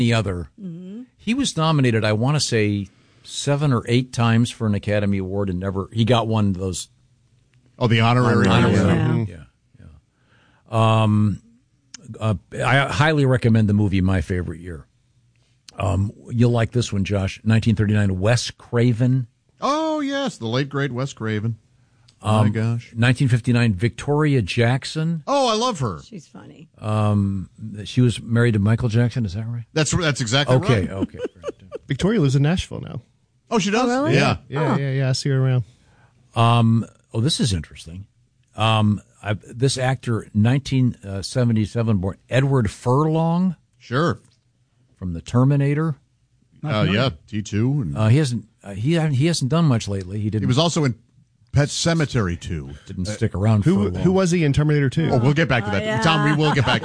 the other. Mm-hmm. He was nominated, I want to say, 7 or 8 times for an Academy Award, and he got one of those. Oh, the honorary. Yeah. I highly recommend the movie My Favorite Year. You'll like this one, Josh. 1939, Wes Craven. Oh, yes, the late, great Wes Craven. Oh, my gosh. 1959, Victoria Jackson. Oh, I love her. She's funny. She was married to Michael Jackson, is that right? That's exactly right. Okay. Victoria lives in Nashville now. Oh, she does? Oh, really? Yeah. I see her around. This is interesting. This actor, 1977 born, Edward Furlong. Sure. From The Terminator. T2. And, he hasn't done much lately. He was also in Pet Sematary 2. Didn't stick around for long. Who was he in Terminator 2? Oh, we'll get back to that. Yeah. Tom, we will get back to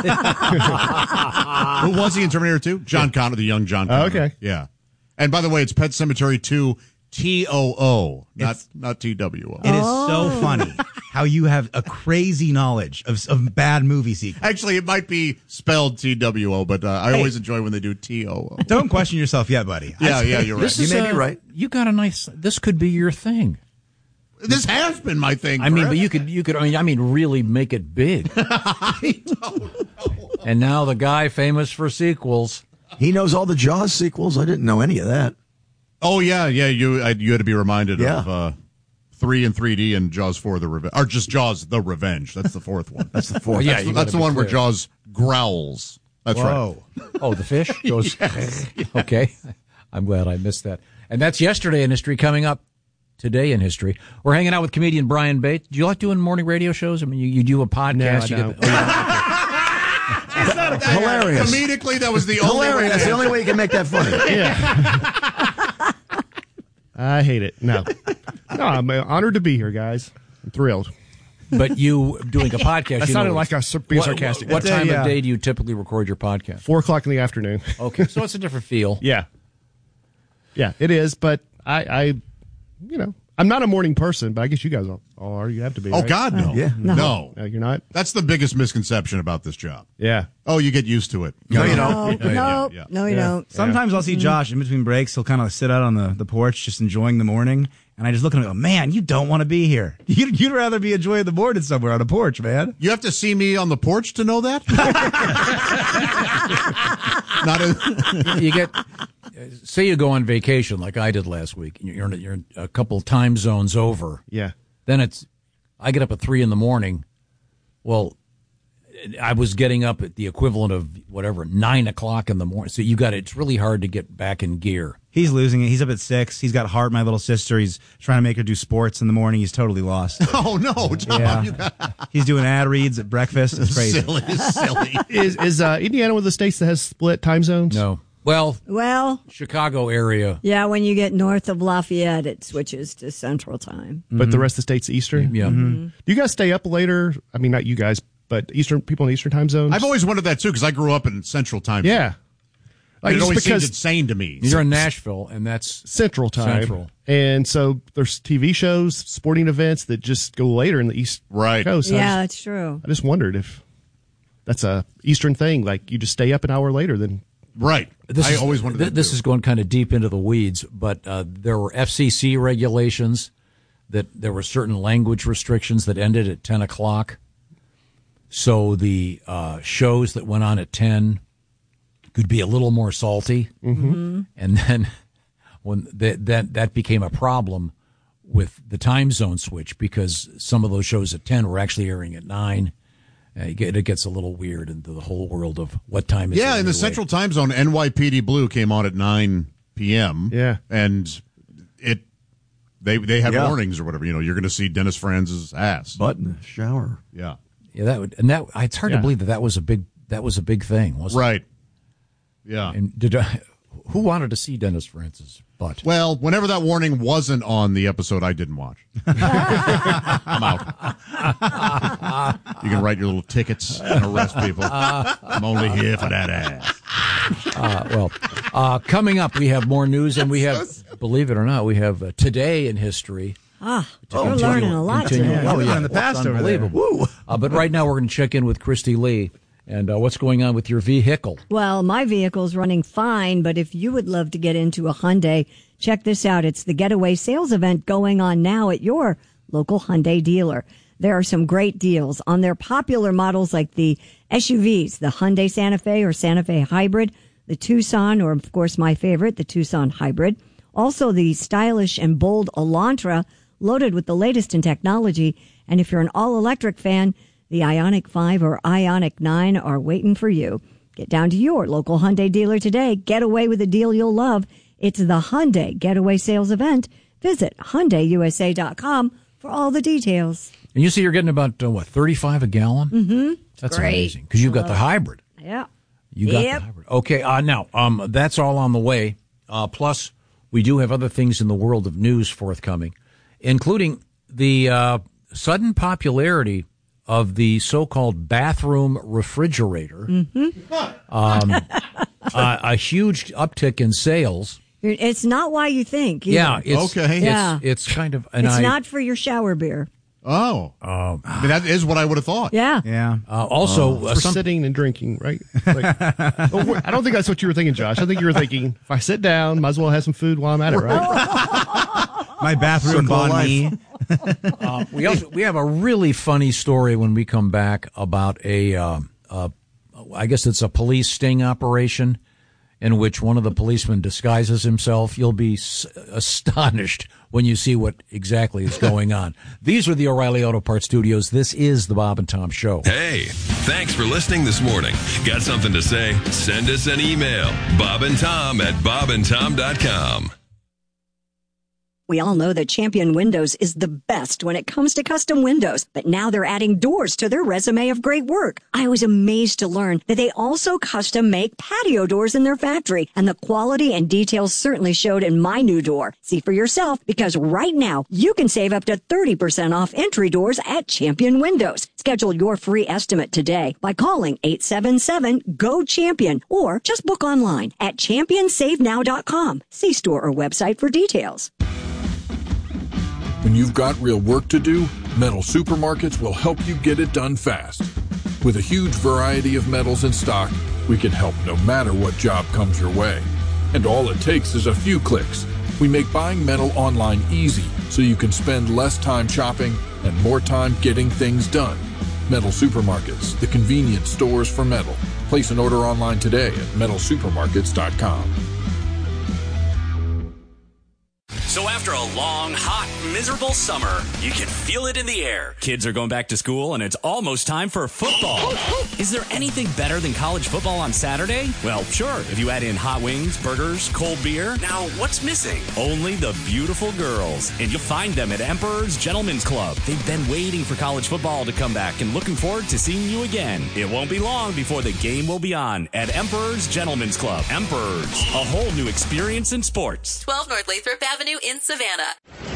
that. Who was he in Terminator 2? John Connor, the young John Connor. Okay. Yeah. And by the way, it's Pet Sematary 2 TOO, not TWO. It is so funny how you have a crazy knowledge of bad movie sequels. Actually, it might be spelled TWO, but I always enjoy when they do TOO. Don't question yourself yet, buddy. Yeah, you're right. You may be right. You got a nice. This could be your thing. This has been my thing. I mean, but you could. I mean, really make it big. I don't know. And now the guy famous for sequels. He knows all the Jaws sequels. I didn't know any of that. Oh yeah. You had to be reminded of 3 in 3D and Jaws 4: The Revenge, or just Jaws: The Revenge. That's the fourth one. That's the fourth. That's the one where Jaws growls. That's right. Oh, the fish goes. Okay, I'm glad I missed that. And that's yesterday in history. Coming up today in history, we're hanging out with comedian Brian Bates. Do you like doing morning radio shows? I mean, you do a podcast. No, I don't. Hilarious. Comedically, that was the only way. That's the only way you can make that funny. Yeah. I hate it. No, I'm honored to be here, guys. I'm thrilled. But you doing a podcast? I sounded like I was being sarcastic. What time of day do you typically record your podcast? 4:00 in the afternoon. Okay, so it's a different feel. Yeah, it is. But I I'm not a morning person, but I guess you guys all are. You have to be. Oh right? God, no. No, you're not. That's the biggest misconception about this job. Yeah. Oh, you get used to it. No, you don't. No, you don't. Sometimes I'll see Josh in between breaks. He'll kind of sit out on the porch, just enjoying the morning. And I just look at him and go, man, you don't want to be here. You'd rather be enjoying the morning somewhere on a porch, man. You have to see me on the porch to know that? You get, say you go on vacation like I did last week. You're a couple time zones over. Yeah. Then I get up at 3 a.m. Well, I was getting up at the equivalent of 9 o'clock in the morning. So it's really hard to get back in gear. He's losing it. He's up at 6. He's got Hart, my little sister. He's trying to make her do sports in the morning. He's totally lost. Oh, no, Tom. Yeah. He's doing ad reads at breakfast. It's crazy. Silly. Is Indiana one of the states that has split time zones? No. Well, Chicago area. Yeah, when you get north of Lafayette, it switches to Central Time. But the rest of the state's Eastern? Yeah. Mm-hmm. Do you guys stay up later? I mean, not you guys, but people in Eastern time zones? I've always wondered that, too, because I grew up in Central Time. Yeah. Like, it always seemed insane to me. You're in Nashville, and that's Central Time. Central. And so there's TV shows, sporting events that just go later in the East Coast. Yeah, that's true. I just wondered if that's a Eastern thing, like you just stay up an hour later than... Right. I always wondered that, This is going kind of deep into the weeds, but there were FCC regulations that there were certain language restrictions that ended at 10 o'clock. So the shows that went on at 10 could be a little more salty. Mm-hmm. And then when that became a problem with the time zone switch, because some of those shows at 10 were actually airing at 9. It gets a little weird into the whole world of what time is it. Yeah, in the Central Time Zone, NYPD Blue came on at 9 p.m. Yeah. And they had warnings or whatever. You're going to see Dennis Franz's ass. Butt in the shower. Yeah. Yeah, it's hard to believe that was a big thing, wasn't it? Right. Yeah. And who wanted to see Dennis Franz's butt? Well, whenever that warning wasn't on the episode, I didn't watch. I'm out. You can write your little tickets and arrest people. I'm only here for that ass. Coming up, we have more news, and we have, believe it or not, we have Today in History. You're learning a lot today. Oh, yeah. In the past over there. Unbelievable. But right now, we're going to check in with Christy Lee And what's going on with your vehicle? Well, my vehicle's running fine, but if you would love to get into a Hyundai, check this out. It's the Getaway Sales Event going on now at your local Hyundai dealer. There are some great deals on their popular models like the SUVs, the Hyundai Santa Fe or Santa Fe Hybrid, the Tucson, or of course my favorite, the Tucson Hybrid. Also the stylish and bold Elantra, loaded with the latest in technology. And if you're an all-electric fan, the Ioniq 5 or Ioniq 9 are waiting for you. Get down to your local Hyundai dealer today. Get away with a deal you'll love. It's the Hyundai Getaway Sales Event. Visit HyundaiUSA.com for all the details. And you see you're getting about, 35 a gallon? Mm-hmm. That's great. amazing, because you've got the hybrid. Yeah. You got the hybrid. Okay, now, that's all on the way. Plus, we do have other things in the world of news forthcoming, including the sudden popularity of the so-called bathroom refrigerator. A huge uptick in sales. It's not why you think. Yeah, it's Okay. Yeah. It's kind of. It's not for your shower beer. Oh. I mean, that is what I would have thought. Yeah. Yeah. Also, For sitting and drinking, right? Like, I don't think that's what you were thinking, Josh. I think you were thinking, if I sit down, might as well have some food while I'm at it, right? My bathroom Circle of bond me. we have a really funny story when we come back about I guess it's a police sting operation in which one of the policemen disguises himself. You'll be astonished when you see what exactly is going on. These are the O'Reilly Auto Parts Studios. This is the Bob and Tom Show. Hey, thanks for listening this morning. Got something to say? Send us an email. bobandtom@bobandtom.com. We all know that Champion Windows is the best when it comes to custom windows, but now they're adding doors to their resume of great work. I was amazed to learn that they also custom make patio doors in their factory, and the quality and details certainly showed in my new door. See for yourself, because right now you can save up to 30% off entry doors at Champion Windows. Schedule your free estimate today by calling 877-GO-CHAMPION or just book online at championsavenow.com. See store or website for details. When you've got real work to do, Metal Supermarkets will help you get it done fast. With a huge variety of metals in stock, we can help no matter what job comes your way. And all it takes is a few clicks. We make buying metal online easy so you can spend less time shopping and more time getting things done. Metal Supermarkets, the convenience stores for metal. Place an order online today at metalsupermarkets.com. So after a long, hot, miserable summer, you can feel it in the air. Kids are going back to school, and it's almost time for football. Is there anything better than college football on Saturday? Well, sure, if you add in hot wings, burgers, cold beer. Now, what's missing? Only the beautiful girls. And you'll find them at Emperor's Gentlemen's Club. They've been waiting for college football to come back and looking forward to seeing you again. It won't be long before the game will be on at Emperor's Gentlemen's Club. Emperor's, a whole new experience in sports. 12 North Lathrop Avenue in Savannah.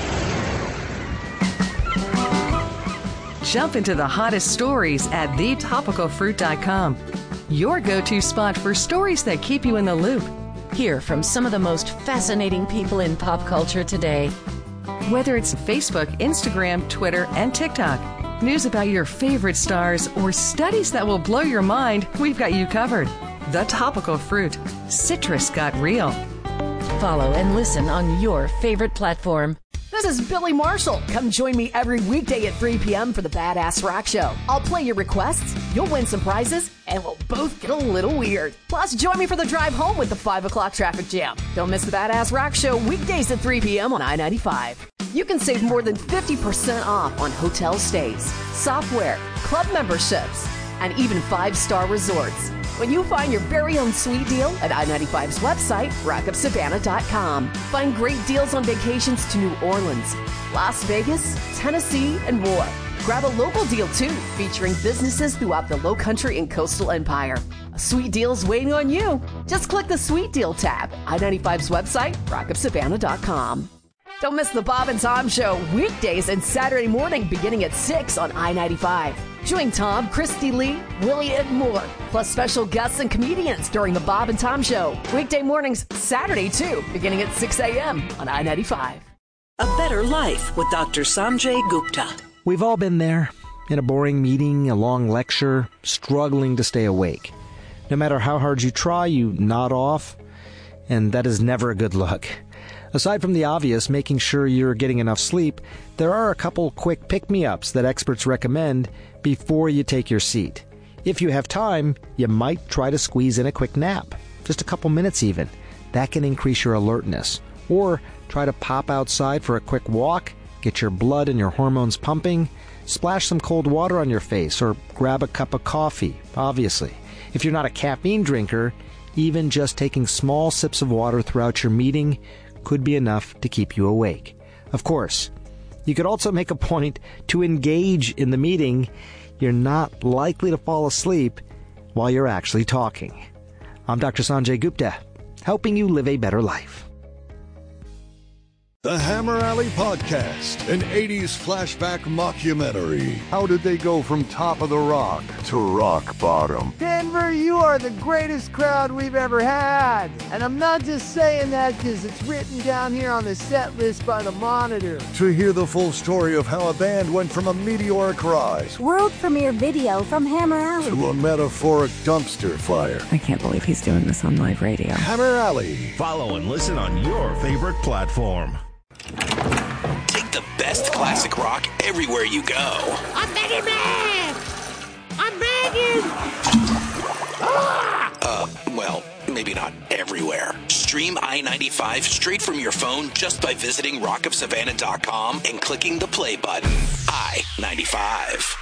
Jump into the hottest stories at thetopicalfruit.com. Your go-to spot for stories that keep you in the loop. Hear from some of the most fascinating people in pop culture today. Whether it's Facebook, Instagram, Twitter, and TikTok, news about your favorite stars, or studies that will blow your mind, we've got you covered. The Topical Fruit. Citrus got real. Follow and listen on your favorite platform. This is Billy Marshall. Come join me every weekday at 3 p.m. for the Badass Rock Show. I'll play your requests, you'll win some prizes, and we'll both get a little weird. Plus, join me for the drive home with the 5 o'clock traffic jam. Don't miss the Badass Rock Show weekdays at 3 p.m. on I-95. You can save more than 50% off on hotel stays, software, club memberships, and even 5-star resorts. When you find your very own sweet deal at I-95's website, rockupsavannah.com. Find great deals on vacations to New Orleans, Las Vegas, Tennessee, and more. Grab a local deal, too, featuring businesses throughout the Lowcountry and Coastal Empire. A sweet deal's waiting on you. Just click the Sweet Deal tab. I-95's website, rockupsavannah.com. Don't miss the Bob and Tom Show weekdays and Saturday morning beginning at 6 on I-95. Join Tom, Christy Lee, Willie, and more, plus special guests and comedians during the Bob and Tom Show. Weekday mornings, Saturday too, beginning at 6 a.m. on I-95. A better life with Dr. Sanjay Gupta. We've all been there. In a boring meeting, a long lecture, struggling to stay awake. No matter how hard you try, you nod off, and that is never a good look. Aside from the obvious, making sure you're getting enough sleep, there are a couple quick pick-me-ups that experts recommend before you take your seat. If you have time, you might try to squeeze in a quick nap. Just a couple minutes even. That can increase your alertness. Or try to pop outside for a quick walk, get your blood and your hormones pumping, splash some cold water on your face, or grab a cup of coffee, obviously. If you're not a caffeine drinker, even just taking small sips of water throughout your meeting could be enough to keep you awake. Of course, you could also make a point to engage in the meeting. You're not likely to fall asleep while you're actually talking. I'm Dr. Sanjay Gupta, helping you live a better life. The Hammer Alley Podcast, an 80s flashback mockumentary. How did they go from top of the rock to rock bottom? Denver, you are the greatest crowd we've ever had. And I'm not just saying that because it's written down here on the set list by the Monitor. To hear the full story of how a band went from a meteoric rise world premiere video from Hammer Alley to a metaphoric dumpster fire. I can't believe he's doing this on live radio. Hammer Alley. Follow and listen on your favorite platform. Take the best classic rock everywhere you go. I'm begging, man! I'm begging! Well, maybe not everywhere. Stream I-95 straight from your phone just by visiting rockofsavannah.com and clicking the play button. I-95.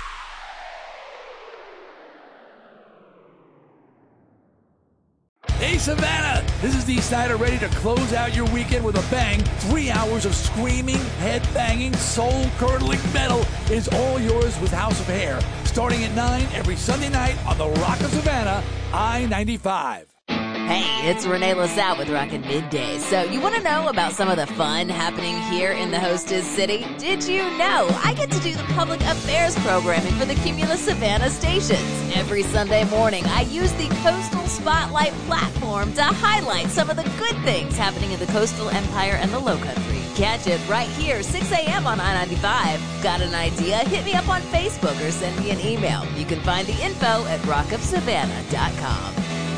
Hey, Savannah! This is Dee Snider, ready to close out your weekend with a bang. 3 hours of screaming, head-banging, soul-curdling metal is all yours with House of Hair. Starting at 9 every Sunday night on the Rock of Savannah, I-95. Hey, it's Renee LaSalle with Rockin' Midday. So you want to know about some of the fun happening here in the hostess city? Did you know I get to do the public affairs programming for the Cumulus Savannah stations? Every Sunday morning, I use the Coastal Spotlight platform to highlight some of the good things happening in the coastal empire and the lowcountry. Catch it right here, 6 a.m. on I-95. Got an idea? Hit me up on Facebook or send me an email. You can find the info at rockofsavannah.com.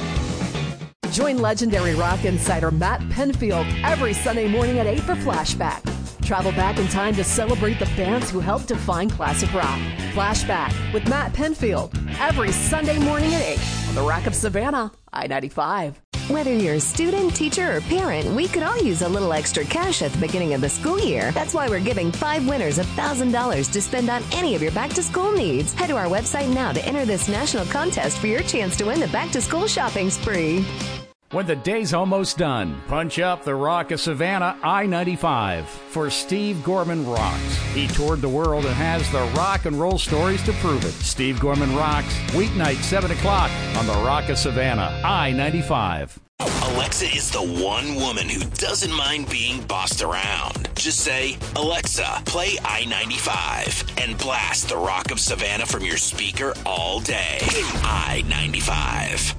Join legendary rock insider Matt Penfield every Sunday morning at 8 for Flashback. Travel back in time to celebrate the bands who helped define classic rock. Flashback with Matt Penfield every Sunday morning at 8 on the Rock of Savannah, I-95. Whether you're a student, teacher, or parent, we could all use a little extra cash at the beginning of the school year. That's why we're giving 5 winners $1,000 to spend on any of your back-to-school needs. Head to our website now to enter this national contest for your chance to win the back-to-school shopping spree. When the day's almost done, punch up the Rock of Savannah I-95 for Steve Gorman Rocks. He toured the world and has the rock and roll stories to prove it. Steve Gorman Rocks, weeknight 7 o'clock on the Rock of Savannah I-95. Alexa is the one woman who doesn't mind being bossed around. Just say, Alexa, play I-95 and blast the Rock of Savannah from your speaker all day. I-95.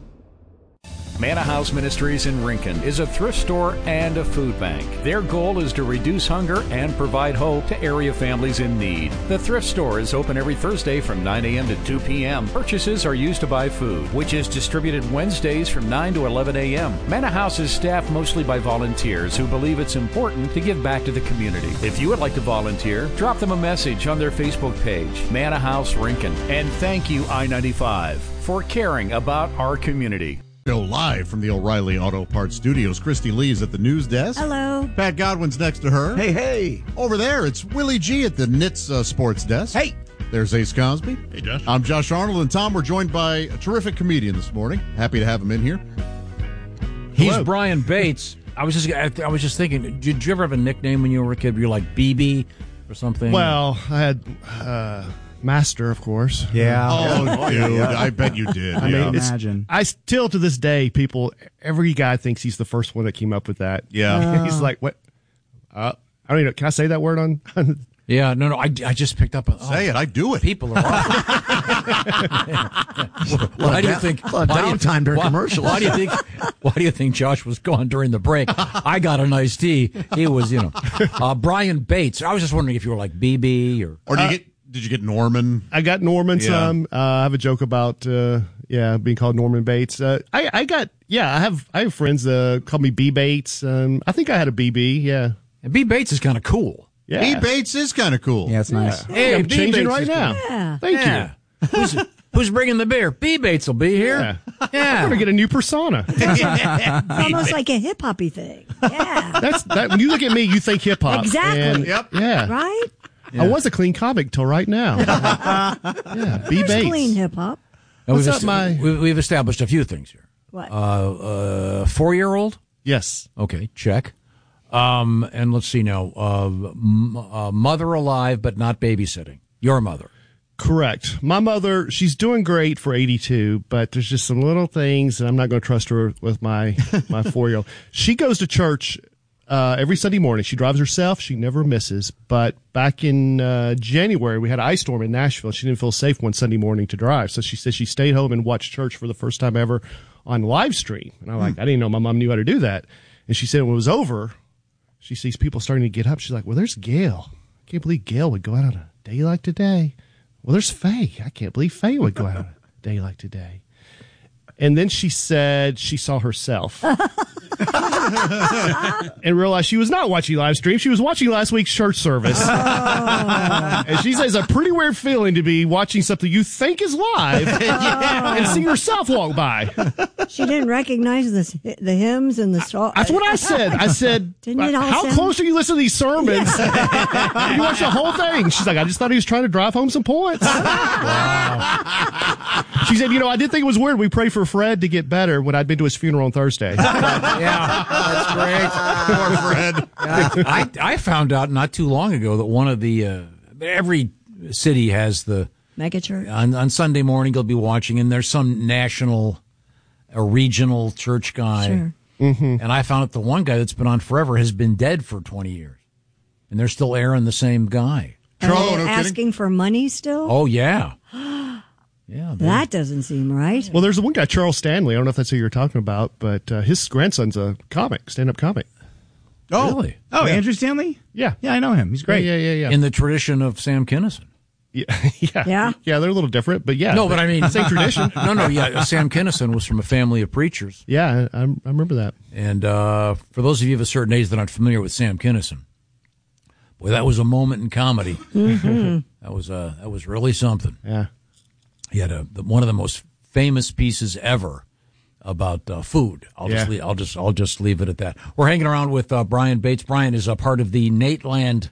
Manna House Ministries in Rincon is a thrift store and a food bank. Their goal is to reduce hunger and provide hope to area families in need. The thrift store is open every Thursday from 9 a.m. to 2 p.m. Purchases are used to buy food, which is distributed Wednesdays from 9 to 11 a.m. Manna House is staffed mostly by volunteers who believe it's important to give back to the community. If you would like to volunteer, drop them a message on their Facebook page, Manna House Rincon. And thank you, I-95, for caring about our community. Go live from the O'Reilly Auto Parts Studios. Christy Lee's at the news desk. Hello. Pat Godwin's next to her. Hey, hey. Over there, it's Willie G at the Knits sports desk. Hey. There's Ace Cosby. Hey, Josh. I'm Josh Arnold, and Tom, we're joined by a terrific comedian this morning. Happy to have him in here. He's Hello. Brian Bates. I was just thinking, did you ever have a nickname when you were a kid? Were you like BB or something? Well, I had Master, of course. Yeah. Oh, dude, yeah. I bet you did. I Yeah. mean, imagine. I still, to this day, every guy thinks he's the first one that came up with that. Yeah. He's like, what? I don't even know. Can I say that word on? Yeah, no. I just picked up. Say it. I do it. People are. Why do you think? Downtime during commercials. Why do you think Josh was gone during the break? I got a nice tea. He was, Brian Bates. I was just wondering if you were like BB or Or Did you get Norman? I got Norman Yeah. some. I have a joke about being called Norman Bates. I have friends call me B Bates. I think I had a BB. Yeah, and B Bates is kind of cool. Yeah, B Bates is kind of cool. Yeah, it's nice. Hey, I'm B changing Bates right is now. cool. Yeah. Thank you. Who's bringing the beer? B Bates will be here. I'm gonna get a new persona. It's almost like a hip hoppy thing. Yeah. That's that. When you look at me, you think hip hop. Exactly. And, Yep. Yeah. Right? I was a clean comic till right now. Yeah. B There's Bates. clean hip hop. What's up, my? We've established a few things here. What? 4-year-old? Yes. Okay, check. And let's see now. Mother alive, but not babysitting. Your mother. Correct. My mother, she's doing great for 82, but there's just some little things, and I'm not going to trust her with my 4-year-old. She goes to church every Sunday morning. She drives herself. She never misses. But back in January, we had an ice storm in Nashville. She didn't feel safe one Sunday morning to drive. So she said she stayed home and watched church for the first time ever on live stream. And I'm like, I didn't know my mom knew how to do that. And she said when it was over, she sees people starting to get up. She's like, well, there's Gail. I can't believe Gail would go out on a day like today. Well, there's Faye. I can't believe Faye would go out on a day like today. And then she said she saw herself and realized she was not watching live stream. She was watching last week's church service. And she says it's a pretty weird feeling to be watching something you think is live and see yourself walk by. She didn't recognize the hymns and the songs. That's what I said. I said, Didn't it all how sound- close are you listening to these sermons? You watch the whole thing. She's like, I just thought he was trying to drive home some points. She said, I did think it was weird. We prayed for Fred to get better when I'd been to his funeral on Thursday. Yeah, that's great. Poor Fred. I found out not too long ago that one of the every city has the megachurch on Sunday morning. You'll be watching, and there's some national, a regional church guy. Sure. Mm-hmm. And I found out the one guy that's been on forever has been dead for 20 years, and they're still airing the same guy. Are they asking for money still? Oh yeah. Yeah, that doesn't seem right. Well, there's the one guy, Charles Stanley. I don't know if that's who you're talking about, but his grandson's a comic, stand-up comic. Oh, really? Oh, Andrew Stanley? Yeah. Yeah, I know him. He's great. Yeah. In the tradition of Sam Kinison. Yeah. They're a little different, but yeah. No, but I mean, same tradition. No. Sam Kinison was from a family of preachers. Yeah, I remember that. And for those of you of a certain age that aren't familiar with Sam Kinison, boy, that was a moment in comedy. Mm-hmm. That was really something. Yeah. He had one of the most famous pieces ever about food. I'll just leave it at that. We're hanging around with Brian Bates. Brian is a part of the Nateland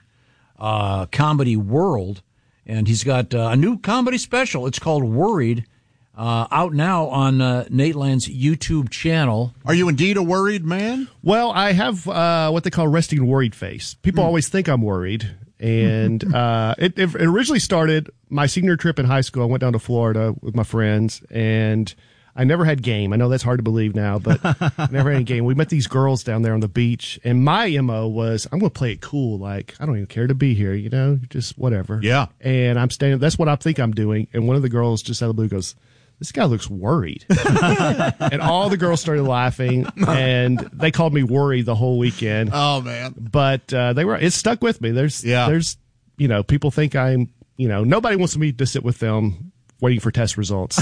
comedy world, and he's got a new comedy special. It's called Worried, out now on Nateland's YouTube channel. Are you indeed a worried man? Well, I have what they call resting worried face. People always think I'm worried. And it originally started my senior trip in high school. I went down to Florida with my friends, and I never had game. I know that's hard to believe now, but I never had any game. We met these girls down there on the beach, and my MO was, I'm going to play it cool. Like, I don't even care to be here, just whatever. Yeah. And I'm standing, that's what I think I'm doing. And one of the girls just out of the blue goes, this guy looks worried. And all the girls started laughing, and they called me worried the whole weekend. Oh, man. But it stuck with me. There's people think I'm, nobody wants me to sit with them waiting for test results.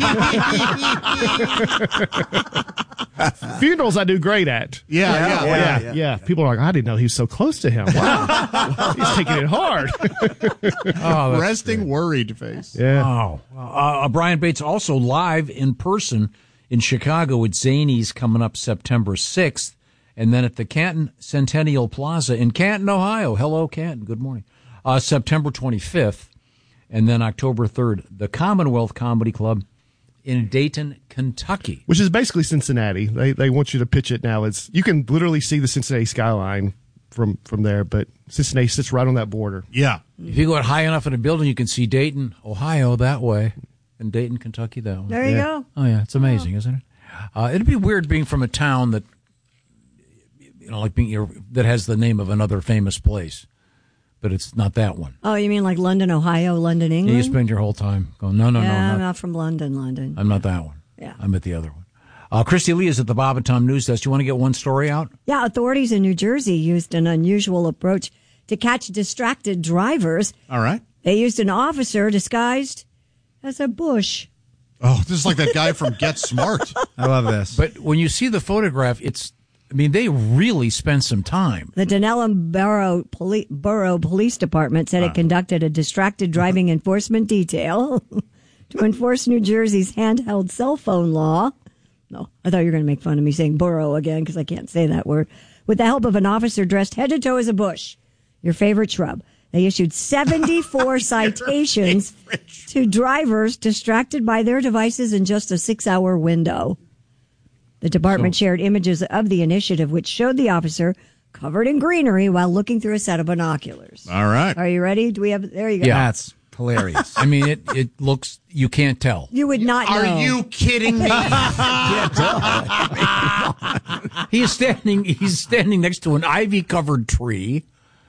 Funerals I do great at. Yeah. People are like, I didn't know he was so close to him. Wow. He's taking it hard. Resting worried face. Yeah. Oh. Brian Bates also live in person in Chicago at Zanies coming up September 6th, and then at the Canton Centennial Plaza in Canton, Ohio. Hello, Canton. Good morning. September 25th. And then October 3rd, the Commonwealth Comedy Club in Dayton, Kentucky. Which is basically Cincinnati. They want you to pitch it now. You can literally see the Cincinnati skyline from there, but Cincinnati sits right on that border. Yeah. If you go out high enough in a building, you can see Dayton, Ohio that way, and Dayton, Kentucky that way. There you go. Oh, yeah. It's amazing, isn't it? It'd be weird being from a town that, that has the name of another famous place. But it's not that one. Oh, you mean like London, Ohio, London, England? Yeah, you spend your whole time going, no. I'm not from London. I'm not that one. Yeah. I'm at the other one. Christy Lee is at the Bob and Tom News Desk. Do you want to get one story out? Yeah, authorities in New Jersey used an unusual approach to catch distracted drivers. All right. They used an officer disguised as a bush. Oh, this is like that guy from Get Smart. I love this. But when you see the photograph, they really spent some time. The Denellen Borough Police Department said it conducted a distracted driving enforcement detail to enforce New Jersey's handheld cell phone law. No, I thought you were going to make fun of me saying borough again because I can't say that word. With the help of an officer dressed head to toe as a bush, your favorite shrub. They issued 74 citations to drivers distracted by their devices in just a 6-hour window. The department shared images of the initiative, which showed the officer covered in greenery while looking through a set of binoculars. All right. Are you ready? Do we have? There you go. Yeah, that's hilarious. it looks, you can't tell. You would not know. Are you kidding me? Can't tell. He's standing next to an ivy-covered tree.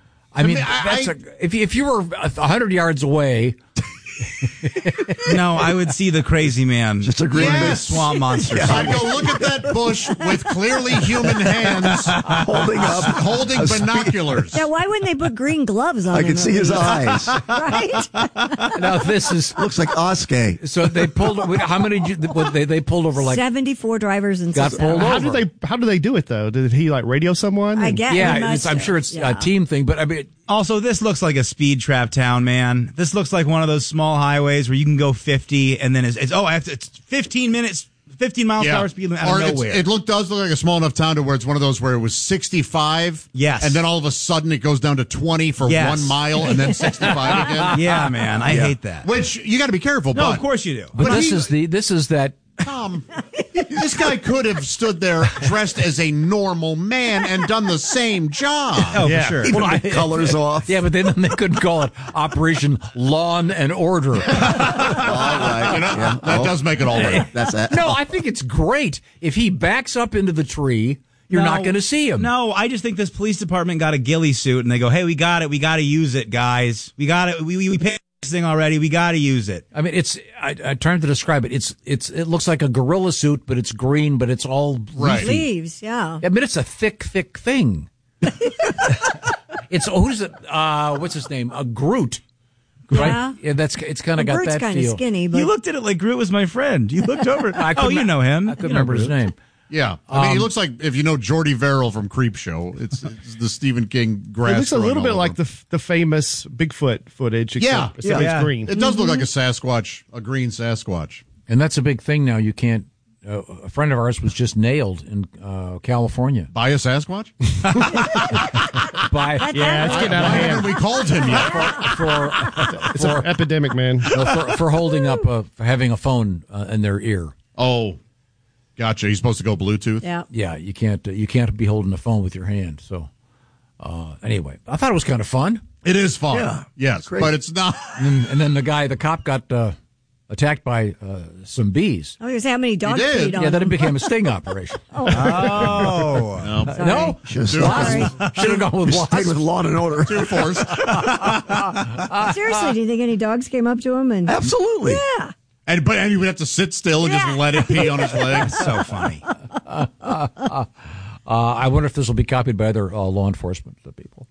If you were 100 yards away. No, I would see the crazy man. Just a green big swamp monster. Yeah. I'd go look at that bush with clearly human hands holding binoculars. Yeah, why wouldn't they put green gloves on? I can see his eyes. Right? Now this looks like Oskay. So they pulled. How many? They pulled over 74 drivers and got pulled over. How do they do it though? Did he radio someone? I guess. Yeah, I'm sure it's a team thing, but Also, this looks like a speed trap town, man. This looks like one of those small highways where you can go 50 and then it's 15 minutes, 15 miles per hour speed limit out of nowhere. It does look like a small enough town to where it's one of those where it was 65. Yes. And then all of a sudden it goes down to 20 for 1 mile and then 65 again. Yeah, man. I hate that. Which you got to be careful. No, of course you do. But this is that. Tom, this guy could have stood there dressed as a normal man and done the same job. Oh, for sure. Even the colors off. Yeah, but then they couldn't call it Operation Lawn and Order. All right. That does make it all right. That's that. No, I think it's great. If he backs up into the tree, you're not going to see him. No, I just think this police department got a ghillie suit and they go, hey, we got it. We got to use it, guys. We got it. We paid this thing already. We got to use it. I mean, I trying to describe it. It looks like a gorilla suit, but it's green, but it's all leaves. Yeah. I mean, it's a thick thing. It's who's it? What's his name? A Groot. Right? Yeah, it's kind of got Groot's that kind of feel. skinny, but you looked at it like Groot was my friend. You looked over. You know him. I couldn't remember his name. Yeah, I mean, he looks like, if you know Jordy Verrill from Creepshow, it's the Stephen King grass. It looks a little bit like him. the famous Bigfoot footage. Except it's green. It does look like a Sasquatch, a green Sasquatch. And that's a big thing now. You can't. A friend of ours was just nailed in California by a Sasquatch. It's getting out of hand. We called him it's an epidemic, man. For holding up, for having a phone in their ear. Oh. Gotcha. He's supposed to go Bluetooth. Yeah. You can't be holding the phone with your hand. So, anyway, I thought it was kind of fun. It is fun. Yeah, yes, but it's not. And then the cop got attacked by some bees. I was going to say, how many dogs feed on then it him? became a sting operation. No. Should have gone with stayed with Law and Order. Too forced. Seriously, do you think any dogs came up to him? Absolutely. Yeah. But he would have to sit still and just let it pee on his legs. So funny. I wonder if this will be copied by other law enforcement people.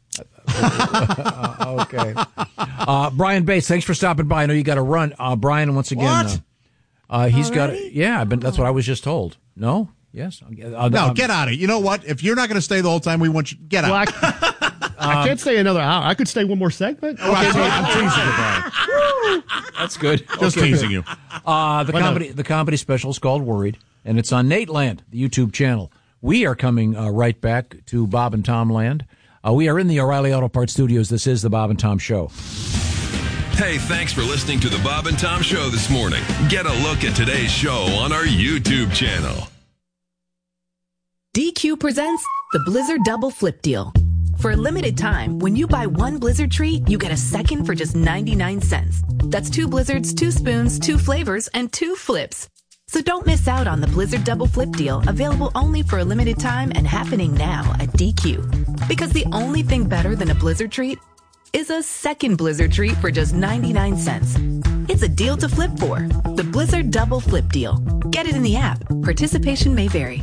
Okay. Brian Bates, thanks for stopping by. I know you got to run. Brian, once again, he's got. Yeah, that's what I was just told. No. Yes. No, get out of it. You know what? If you're not going to stay the whole time, we want you get out. I can't stay another hour. I could stay one more segment. Okay, I'm teasing you, Brian. That's good. Just teasing you. The comedy special is called Worried, and it's on Nateland, the YouTube channel. We are coming right back to Bob and Tom Land. We are in the O'Reilly Auto Parts studios. This is the Bob and Tom Show. Hey, thanks for listening to the Bob and Tom Show this morning. Get a look at today's show on our YouTube channel. DQ presents the Blizzard Double Flip Deal. For a limited time, when you buy one Blizzard treat, you get a second for just 99 cents. That's 2 Blizzards, 2 spoons, 2 flavors, and 2 flips. So don't miss out on the Blizzard Double Flip Deal, available only for a limited time and happening now at DQ. Because the only thing better than a Blizzard treat is a second Blizzard treat for just 99 cents. It's a deal to flip for. The Blizzard Double Flip Deal. Get it in the app. Participation may vary.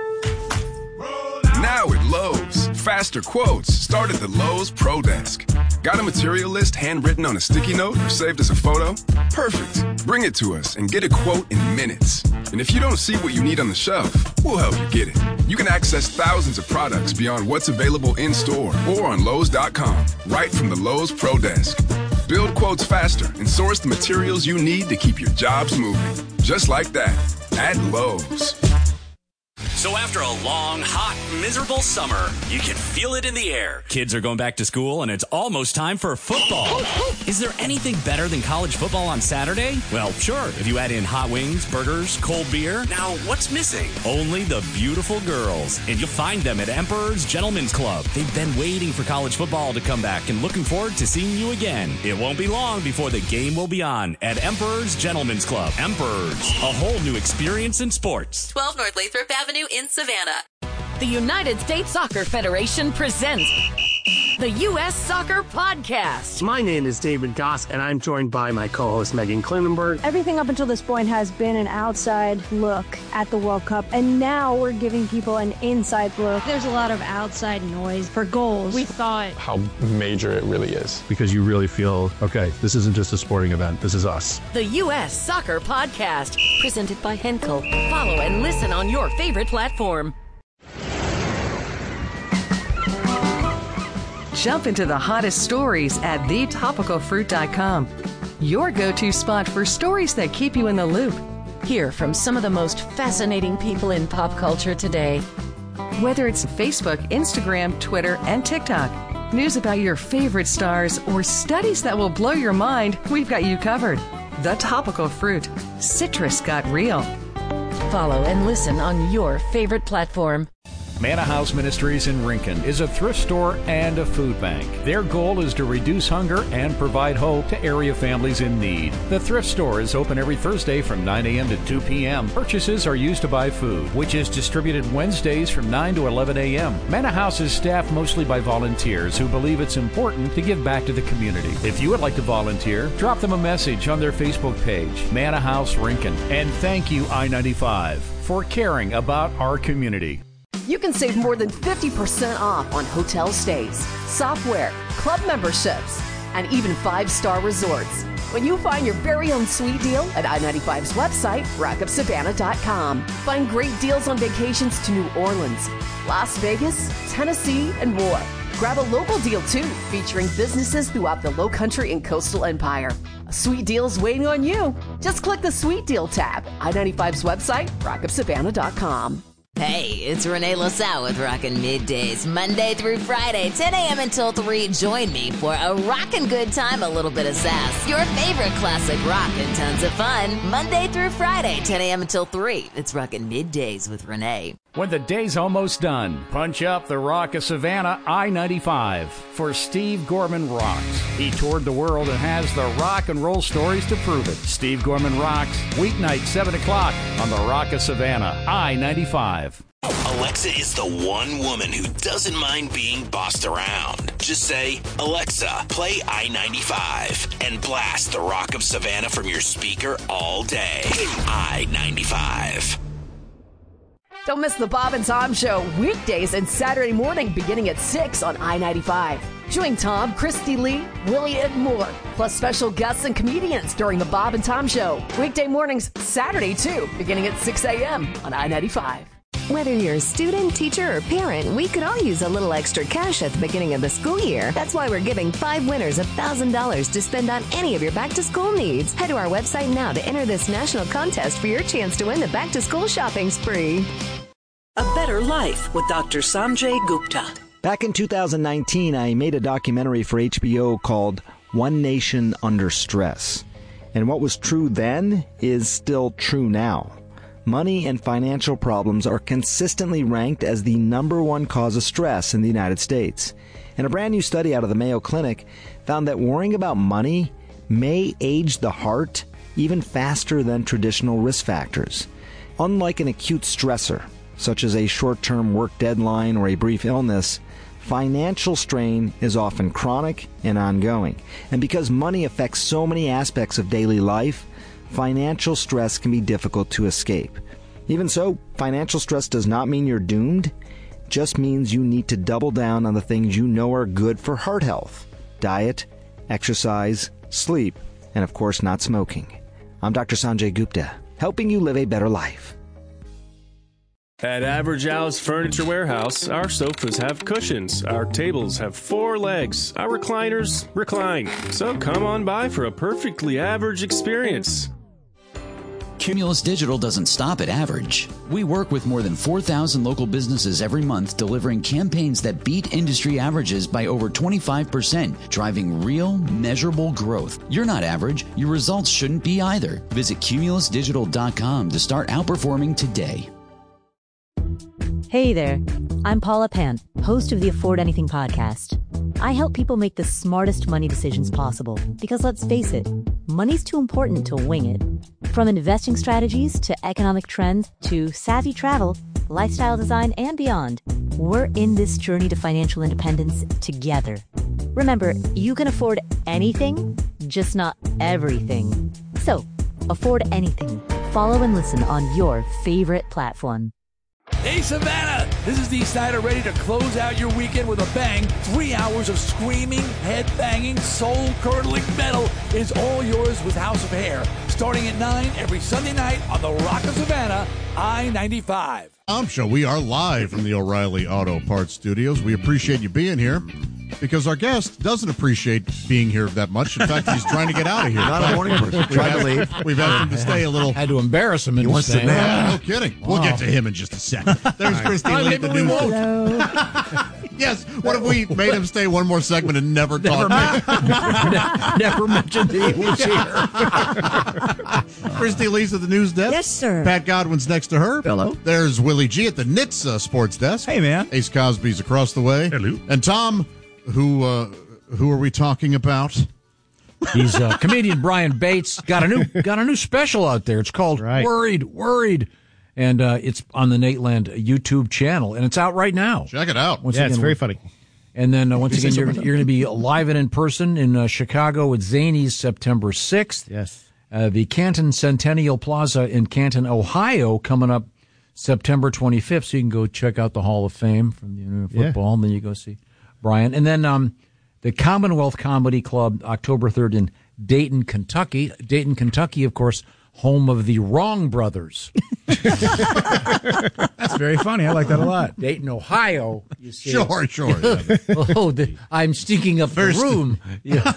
Now at Lowe's, faster quotes start at the Lowe's Pro Desk. Got a material list handwritten on a sticky note or saved as a photo? Perfect. Bring it to us and get a quote in minutes. And if you don't see what you need on the shelf, we'll help you get it. You can access thousands of products beyond what's available in-store or on Lowe's.com, right from the Lowe's Pro Desk. Build quotes faster and source the materials you need to keep your jobs moving. Just like that, at Lowe's. So after a long, hot, miserable summer, you can feel it in the air. Kids are going back to school, and it's almost time for football. Is there anything better than college football on Saturday? Well, sure, if you add in hot wings, burgers, cold beer. Now, what's missing? Only the beautiful girls. And you'll find them at Emperor's Gentlemen's Club. They've been waiting for college football to come back and looking forward to seeing you again. It won't be long before the game will be on at Emperor's Gentlemen's Club. Emperor's, a whole new experience in sports. 12 North Lathrop Avenue in Savannah. The United States Soccer Federation presents the U.S. Soccer Podcast. My name is David Goss, and I'm joined by my co-host Megan Klinenberg. Everything up until this point has been an outside look at the World Cup, and now we're giving people an inside look. There's a lot of outside noise for goals. We thought how major it really is. Because you really feel, okay, this isn't just a sporting event, this is us. The U.S. Soccer Podcast, presented by Henkel. Follow and listen on your favorite platform. Jump into the hottest stories at thetopicalfruit.com. Your go-to spot for stories that keep you in the loop. Hear from some of the most fascinating people in pop culture today. Whether it's Facebook, Instagram, Twitter, and TikTok, news about your favorite stars, or studies that will blow your mind, we've got you covered. The Topical Fruit. Citrus got real. Follow and listen on your favorite platform. Manna House Ministries in Rincon is a thrift store and a food bank. Their goal is to reduce hunger and provide hope to area families in need. The thrift store is open every Thursday from 9 a.m. to 2 p.m. Purchases are used to buy food, which is distributed Wednesdays from 9 to 11 a.m. Manna House is staffed mostly by volunteers who believe it's important to give back to the community. If you would like to volunteer, drop them a message on their Facebook page, Manna House Rincon. And thank you, I-95, for caring about our community. You can save more than 50% off on hotel stays, software, club memberships, and even 5-star resorts when you find your very own sweet deal at I-95's website, rockofsavannah.com. Find great deals on vacations to New Orleans, Las Vegas, Tennessee, and more. Grab a local deal, too, featuring businesses throughout the Lowcountry and Coastal Empire. A sweet deal's waiting on you. Just click the Sweet Deal tab. I-95's website, rockofsavannah.com. Hey, it's Renee LaSalle with Rockin' Middays, Monday through Friday, 10 a.m. until 3. Join me for a rockin' good time, a little bit of sass, your favorite classic rock, and tons of fun. Monday through Friday, 10 a.m. until 3. It's Rockin' Middays with Renee. When the day's almost done, punch up the Rock of Savannah I-95 for Steve Gorman Rocks. He toured the world and has the rock and roll stories to prove it. Steve Gorman Rocks, weeknight 7 o'clock on the Rock of Savannah I-95. Alexa is the one woman who doesn't mind being bossed around. Just say, Alexa, play I-95 and blast the Rock of Savannah from your speaker all day. I-95. Don't miss the Bob and Tom Show weekdays and Saturday morning beginning at 6 on I-95. Join Tom, Christy Lee, Willie, and more, plus special guests and comedians during the Bob and Tom Show. Weekday mornings, Saturday too, beginning at 6 a.m. on I-95. Whether you're a student, teacher, or parent, we could all use a little extra cash at the beginning of the school year. That's why we're giving 5 winners $1,000 to spend on any of your back-to-school needs. Head to our website now to enter this national contest for your chance to win the back-to-school shopping spree. A Better Life with Dr. Sanjay Gupta. Back in 2019, I made a documentary for HBO called One Nation Under Stress. And what was true then is still true now. Money and financial problems are consistently ranked as the #1 cause of stress in the United States. And a brand new study out of the Mayo Clinic found that worrying about money may age the heart even faster than traditional risk factors. Unlike an acute stressor, such as a short-term work deadline or a brief illness, financial strain is often chronic and ongoing. And because money affects so many aspects of daily life, financial stress can be difficult to escape. Even so, financial stress does not mean you're doomed. It just means you need to double down on the things you know are good for heart health. diet, exercise, sleep, and of course not smoking. I'm Dr. Sanjay Gupta, helping you live a better life. At Average Al's Furniture Warehouse, our sofas have cushions, our tables have 4 legs, our recliners recline. So come on by for a perfectly average experience. Cumulus Digital doesn't stop at average. We work with more than 4,000 local businesses every month, delivering campaigns that beat industry averages by over 25%, driving real, measurable growth. You're not average. Your results shouldn't be either. Visit cumulusdigital.com to start outperforming today. Hey there, I'm Paula Pant, host of the Afford Anything podcast. I help people make the smartest money decisions possible because, let's face it, money's too important to wing it. From investing strategies to economic trends to savvy travel, lifestyle design, and beyond, we're in this journey to financial independence together. Remember, you can afford anything, just not everything. So, afford anything. Follow and listen on your favorite platform. Hey, Savannah! This is Dee Snider, ready to close out your weekend with a bang. 3 hours of screaming, head-banging, soul-curdling metal is all yours with House of Hair. Starting at 9 every Sunday night on the Rock of Savannah, I-95. Show. We are live from the O'Reilly Auto Parts Studios. We appreciate you being here because our guest doesn't appreciate being here that much. In fact, he's trying to get out of here. Not a morning person. Trying to leave. We've asked him to stay a little. Had to embarrass him into staying. No kidding. Wow. We'll get to him in just a second. There's Christy Lee at the news. Yes. What if we made him stay one more segment and never talk? Never mentioned that he was here. Christy Lee's at the news desk. Yes, sir. Pat Godwin's next to her. Hello. There's Willie G at the Knits sports desk. Hey, man. Ace Cosby's across the way. Hello. And Tom, who are we talking about? He's comedian Brian Bates. Got a new special out there. It's called Worried. And it's on the Nateland YouTube channel, and it's out right now. Check it out. It's very funny. And then once again, you're going to be live and in person in Chicago at Zanies September 6th. Yes. The Canton Centennial Plaza in Canton, Ohio, coming up September 25th. So you can go check out the Hall of Fame from football, and then you go see Brian. And then the Commonwealth Comedy Club, October 3rd in Dayton, Kentucky. Dayton, Kentucky, of course, home of the Wrong Brothers. That's very funny. I like that a lot. Dayton, Ohio. You see Sure. I'm stinking up the room. Yeah.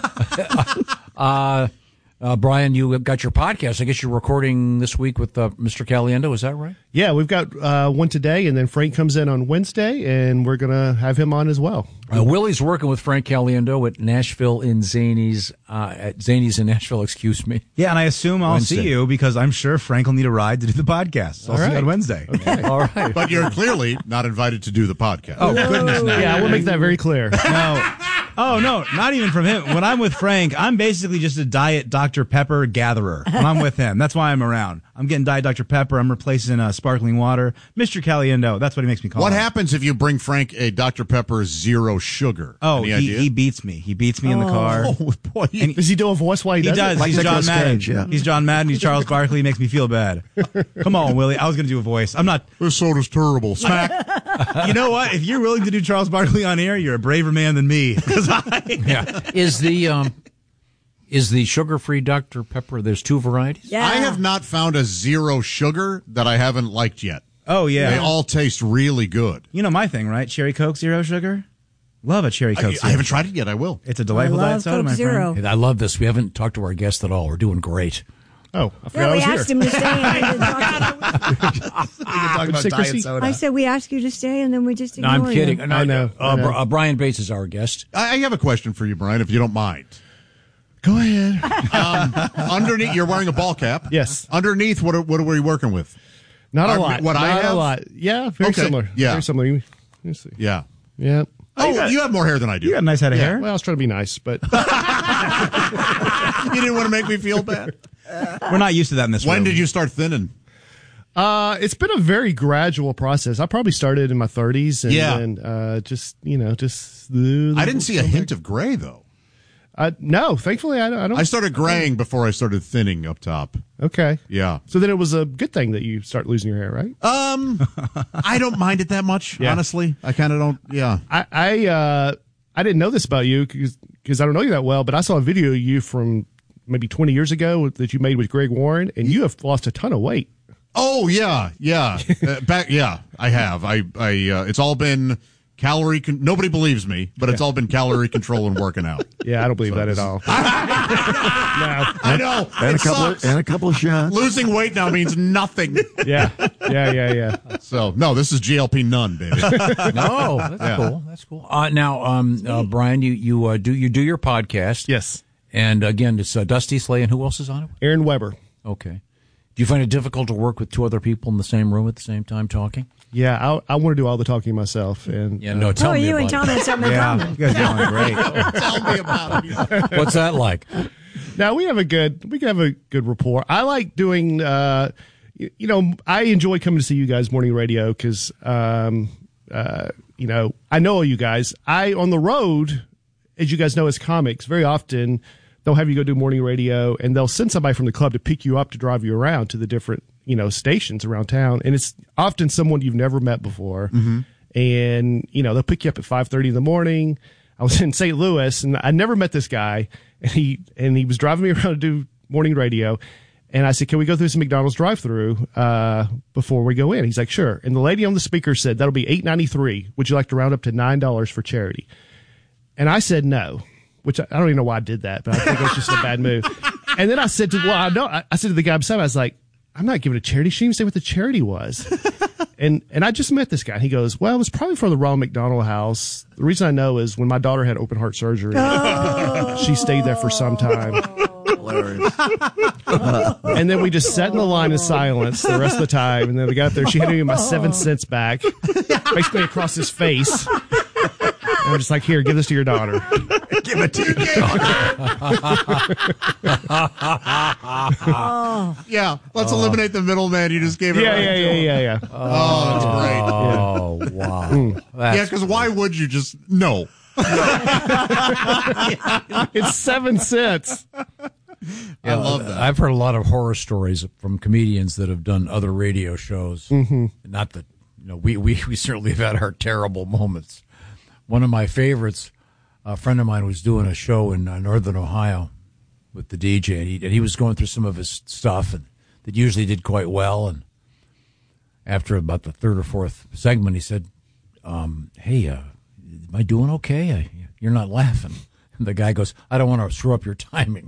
Brian, you got your podcast. I guess you're recording this week with Mr. Caliendo. Is that right? Yeah, we've got one today, and then Frank comes in on Wednesday, and we're going to have him on as well. Willie's working with Frank Caliendo at Nashville in Zanies, at Zanies in Nashville, excuse me. Yeah, and I assume I'll see you because I'm sure Frank will need a ride to do the podcast. So I'll see you on Wednesday. Okay. All right. But you're clearly not invited to do the podcast. Oh, goodness. No. Yeah, we'll make that very clear. No. Oh, no, not even from him. When I'm with Frank, I'm basically just a Diet Dr. Pepper gatherer when I'm with him. That's why I'm around. I'm getting Diet Dr. Pepper. I'm replacing sparkling water. Mr. Caliendo, that's what he makes me call What him. happens if you bring Frank a Dr. Pepper zero sugar? Oh, Any idea? he beats me. He beats me in the car. Oh, boy. Does he do a voice while he does it? He's John Madden. Yeah. He's John Madden. He's Charles Barkley. He makes me feel bad. Come on, Willie. I was going to do a voice. I'm not. This soda's terrible. Smack. You know what? If you're willing to do Charles Barkley on air, you're a braver man than me. Is the sugar-free Dr. Pepper, there's 2 varieties? Yeah. I have not found a zero sugar that I haven't liked yet. Oh, yeah. They all taste really good. You know my thing, right? Cherry Coke, zero sugar. Love a Cherry Coke. I haven't tried it yet. I will. It's a delightful I love diet soda, Coke my Zero. friend. I love this. We haven't talked to our guest at all. We're doing great. Oh, I forgot Yeah, I we was asked here. him to stay. And then talk Talk about diet soda. I said we asked you to stay, and then we just No, ignored I'm kidding. him. No, I know. Brian Bates is our guest. I have a question for you, Brian, if you don't mind. Go ahead. Underneath, you're wearing a ball cap. Yes. Underneath, what are we working with? Not a lot. What I Not have? a lot. Yeah, very Okay. similar. Yeah. Very similar. Let me see. Yeah. Yeah. Oh, you have more hair than I do. You got a nice head of hair. Well, I was trying to be nice, but You didn't want to make me feel bad. We're not used to that in this room. When did you start thinning? it's been a very gradual process. I probably started in my 30s, and I didn't see a hint of gray though. No, thankfully I don't. I started graying before I started thinning up top. Okay. Yeah. So then it was a good thing that you start losing your hair, right? I don't mind it that much, honestly. I kind of don't. Yeah. I didn't know this about you because I don't know you that well, but I saw a video of you from maybe 20 years ago that you made with Greg Warren, and you have lost a ton of weight. Oh yeah. I have. It's all been calorie. Nobody believes me, but it's all been calorie control and working out. Yeah, I don't believe that at all. I know. And a couple of shots. Losing weight now means nothing. Yeah. So no, this is GLP none, baby. No, that's cool. That's cool. Now, Brian, you do your podcast. Yes. And again, it's Dusty Slay, and who else is on it? Aaron Weber. Okay. Do you find it difficult to work with two other people in the same room at the same time talking? Yeah, I want to do all the talking myself. And tell me you about and Tom it. had something in common. You guys are doing great. Tell me about it. What's that like? Now we have a good rapport. I like doing. I enjoy coming to see you guys morning radio because I know all you guys. On the road, as you guys know, as comics, very often they'll have you go do morning radio, and they'll send somebody from the club to pick you up to drive you around to the different stations around town, and it's often someone you've never met before. Mm-hmm. And they'll pick you up at 5:30 in the morning. I was in St. Louis, and I never met this guy, and he was driving me around to do morning radio. And I said, "Can we go through some McDonald's drive-through before we go in?" He's like, "Sure." And the lady on the speaker said, "That'll be $8.93. Would you like to round up to $9 for charity?" And I said no, which I don't even know why I did that, but I think it was just a bad move. And then I said to the guy beside me, I was like, "I'm not giving a charity. She didn't even say what the charity was." And I just met this guy. He goes, "Well, it was probably for the Ronald McDonald House. The reason I know is when my daughter had open heart surgery, she stayed there for some time." Hilarious. And then we just sat in the line in silence the rest of the time. And then we got up there. She handed me my 7 cents back, basically across his face. And I'm just like, "Here, give this to your daughter." Give it to your Oh. Yeah, let's eliminate the middleman. You just gave it. Yeah. Oh, that's great. Oh, wow. Yeah, because why would you just no? It's 7 cents. I love that. I've heard a lot of horror stories from comedians that have done other radio shows. Mm-hmm. Not that we certainly have had our terrible moments. One of my favorites, a friend of mine was doing a show in Northern Ohio with the DJ, and he was going through some of his stuff, and that usually did quite well. And after about the third or fourth segment, he said, "Hey, am I doing okay? You're not laughing." And the guy goes, "I don't want to screw up your timing."